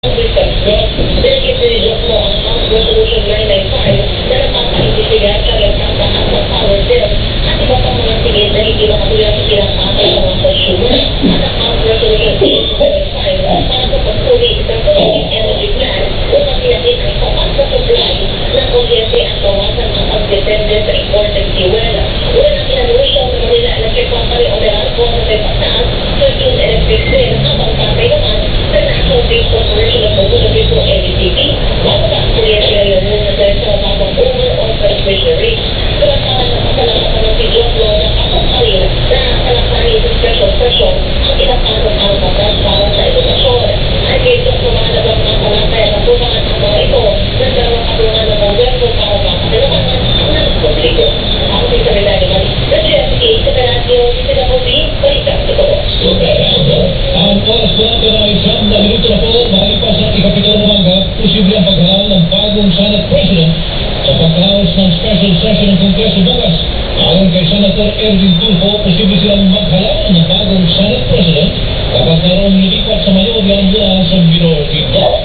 Binigyan mo ang House Resolution 995 na napapaimbestigahan sa nagkataas ng power bill at iba pang mga tingin na hindi makatulad sa pinapatay ng mga consumer. At ang House Resolution 875 para sa pagpuli ng Philippine Energy Plan upang tiyakin ang sapat na supply ng kuryente at bawasan ang pagdepende sa imported fuel. Una na pinanunsyo ng Manila Electric Company o Meralco na may pagtaas sa June electric bill habang patay naman sa National Base Corporation of Philippines o NBCP. Bababa ang kuryente ngayon muna dahil sa mababang overall transmission rate. Samantala napapalamatan ng si John Law na kapag pa rin na kalakarin sa special session ang inapasok ang batas para sa edukasyon. Ay kaysa kumalagang makalakay na tumahan ang mga ito na dalawang katulungan ng gobyerno para mapakalaman ng publiko. Ako si Sabrina Liman, na GFK sa Radyo, si Napobi, balikan ito. Ang oras po natin ay 9 minuto na po, makalipas ang ikapitong umaga, posible ang paghahaw ng bagong Senate President sa pagkaos ng special session ng Kongreso bukas. Ayon kay Senator Erwin Tulfo, posible silang maghalaan ng bagong Senate President kapag naroong nilipat sa mayor ng mula sa minority bloc.